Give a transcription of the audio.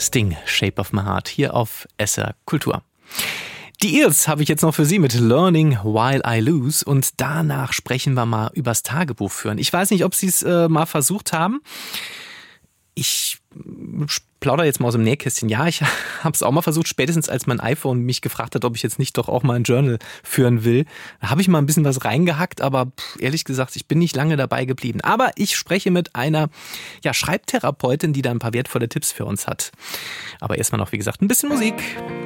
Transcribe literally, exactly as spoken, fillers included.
Sting, Shape of My Heart, hier auf S R Kultur. Die Eels habe ich jetzt noch für Sie mit Learning While I Lose und danach sprechen wir mal übers Tagebuch führen. Ich weiß nicht, ob Sie es äh, mal versucht haben. Ich plaudere jetzt mal aus dem Nähkästchen. Ja, ich habe es auch mal versucht, spätestens als mein iPhone mich gefragt hat, ob ich jetzt nicht doch auch mal ein Journal führen will. Da habe ich mal ein bisschen was reingehackt, aber pff, ehrlich gesagt, ich bin nicht lange dabei geblieben. Aber ich spreche mit einer ja, Schreibtherapeutin, die da ein paar wertvolle Tipps für uns hat. Aber erstmal noch, wie gesagt, ein bisschen Musik.